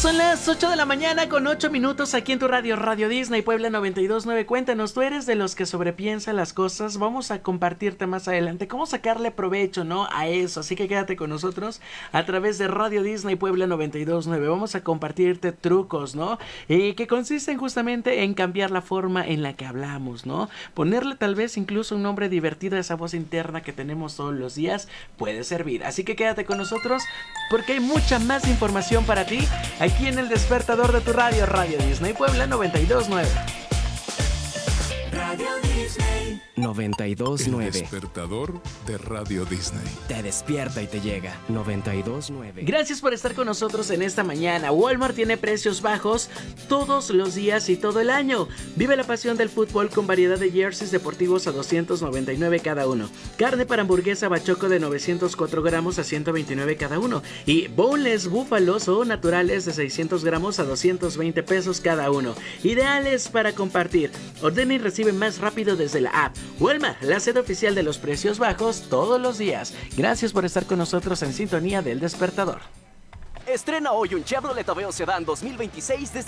Son las 8 de la mañana con 8 minutos aquí en tu radio, Radio Disney Puebla 92.9. Cuéntanos, ¿tú eres de los que sobrepiensa las cosas? Vamos a compartirte más adelante cómo sacarle provecho, ¿no? A eso, así que quédate con nosotros a través de Radio Disney Puebla 92.9. Vamos a compartirte trucos, ¿no? Que consisten justamente en cambiar la forma en la que hablamos, ¿no? Ponerle tal vez incluso un nombre divertido a esa voz interna que tenemos todos los días puede servir. Así que quédate con nosotros porque hay mucha más información para ti aquí en el despertador de tu radio, Radio Disney Puebla 92.9. Radio Disney 92.9. El despertador de Radio Disney. Te despierta y te llega. 92.9. Gracias por estar con nosotros en esta mañana. Walmart tiene precios bajos todos los días y todo el año. Vive la pasión del fútbol con variedad de jerseys deportivos a $299 cada uno. Carne para hamburguesa bachoco de 904 gramos a $129 cada uno. Y boneless búfalos o naturales de 600 gramos a $220 cada uno. Ideales para compartir. Ordena y recibe más rápido desde la app. Walmart, la sede oficial de los precios bajos todos los días. Gracias por estar con nosotros en sintonía del despertador. Estrena hoy un Chevrolet Aveo Sedán 2026 desde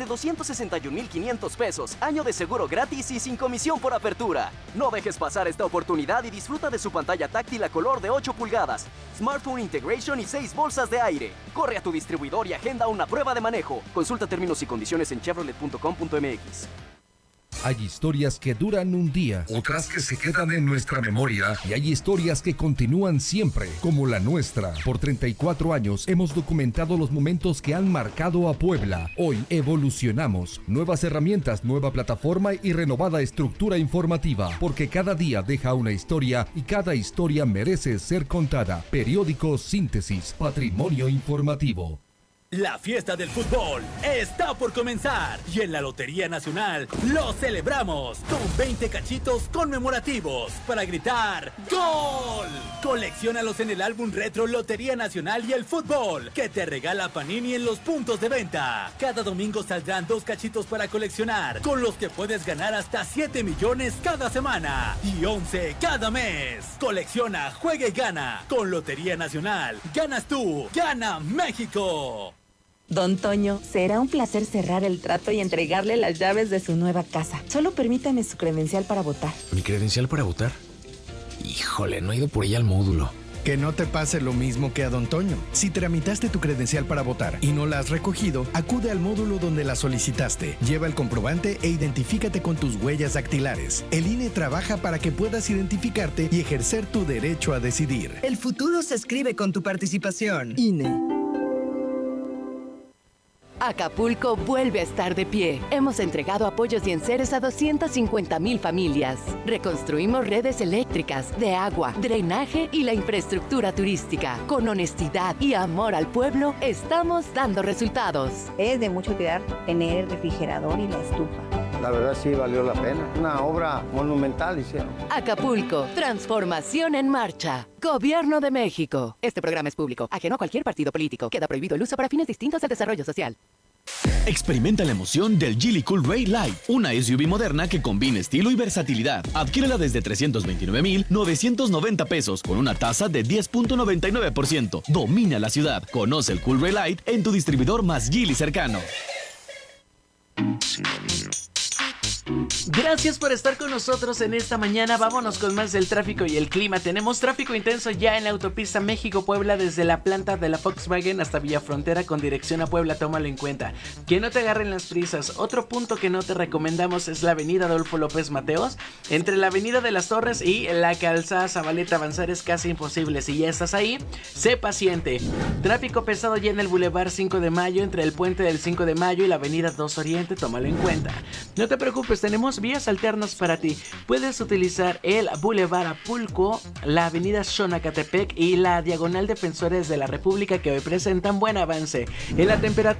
261,500 pesos, año de seguro gratis y sin comisión por apertura. No dejes pasar esta oportunidad y disfruta de su pantalla táctil a color de 8 pulgadas, Smartphone Integration y 6 bolsas de aire. Corre a tu distribuidor y agenda una prueba de manejo. Consulta términos y condiciones en chevrolet.com.mx. Hay historias que duran un día, otras que se quedan en nuestra memoria. y hay historias que continúan siempre, como la nuestra. Por 34 años hemos documentado los momentos que han marcado a Puebla. Hoy evolucionamos. Nuevas herramientas, nueva plataforma y renovada estructura informativa. Porque cada día deja una historia y cada historia merece ser contada. Periódico Síntesis, Patrimonio Informativo. La fiesta del fútbol está por comenzar y en la Lotería Nacional lo celebramos con 20 cachitos conmemorativos para gritar ¡Gol! Colecciónalos en el álbum retro Lotería Nacional y el fútbol que te regala Panini en los puntos de venta. Cada domingo saldrán 2 cachitos para coleccionar, con los que puedes ganar hasta 7 millones cada semana y 11 cada mes. Colecciona, juega y gana. Con Lotería Nacional, ganas tú, gana México. Don Toño, será un placer cerrar el trato y entregarle las llaves de su nueva casa. Solo permítame su credencial para votar. ¿Mi credencial para votar? Híjole, no he ido por ella al módulo. Que no te pase lo mismo que a Don Toño. Si tramitaste tu credencial para votar y no la has recogido, acude al módulo donde la solicitaste. Lleva el comprobante e identifícate con tus huellas dactilares. El INE trabaja para que puedas identificarte y ejercer tu derecho a decidir. El futuro se escribe con tu participación. INE. Acapulco vuelve a estar de pie. Hemos entregado apoyos y enseres a 250,000 familias. Reconstruimos redes eléctricas, de agua, drenaje y la infraestructura turística. Con honestidad y amor al pueblo, estamos dando resultados. Es de mucho cuidar tener el refrigerador y la estufa. La verdad sí valió la pena. Una obra monumental hicieron. Acapulco, transformación en marcha. Gobierno de México. Este programa es público, ajeno a cualquier partido político. Queda prohibido el uso para fines distintos al desarrollo social. Experimenta la emoción del Geely Cool Ray Light, una SUV moderna que combina estilo y versatilidad. Adquiérela desde 329,990 pesos con una tasa de 10.99%. Domina la ciudad. Conoce el Cool Ray Light en tu distribuidor más Geely cercano. Gracias por estar con nosotros en esta mañana. Vámonos con más del tráfico y el clima. Tenemos tráfico intenso ya en la autopista México-Puebla desde la planta de la Volkswagen hasta Villafrontera con dirección a Puebla. Tómalo en cuenta. Que no te agarren las prisas. Otro punto que no te recomendamos es la avenida Adolfo López Mateos. Entre la avenida de las Torres y la calzada Zabaleta avanzar es casi imposible. Si ya estás ahí, sé paciente. Tráfico pesado ya en el Boulevard 5 de Mayo entre el puente del 5 de Mayo y la avenida 2 Oriente. Tómalo en cuenta. No te preocupes, tenemos vías alternas para ti. Puedes utilizar el Boulevard Apulco, la avenida Xonacatepec y la diagonal Defensores de la República que hoy presentan buen avance. En la temperatura